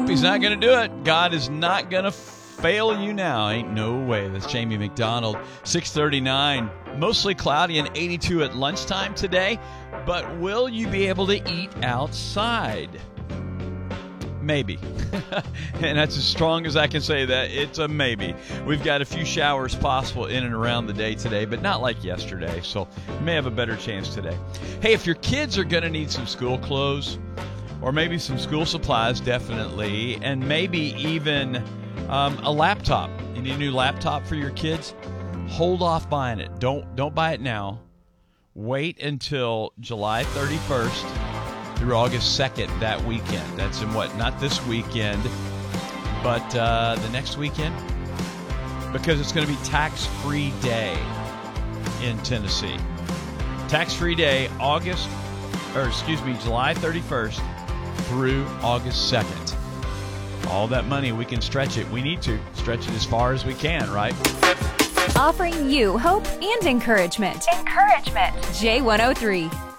Nope, he's not going to do it. God is not going to fail you now. Ain't no way. That's Jamie McDonald. 6:39. Mostly cloudy and 82 at lunchtime today. But will you be able to eat outside? Maybe. And that's as strong as I can say that. It's a maybe. We've got a few showers possible in and around the day today, but not like yesterday. So you may have a better chance today. Hey, if your kids are going to need some school clothes, or maybe some school supplies, definitely, and maybe even a laptop. You need a new laptop for your kids? Hold off buying it. Don't buy it now. Wait until July 31st through August 2nd, that weekend. That's in what? Not this weekend, but the next weekend? Because it's going to be tax-free day in Tennessee. Tax-free day, July 31st through August 2nd. All that money, we can stretch it. We need to stretch it as far as we can, right? Offering you hope and encouragement. J103.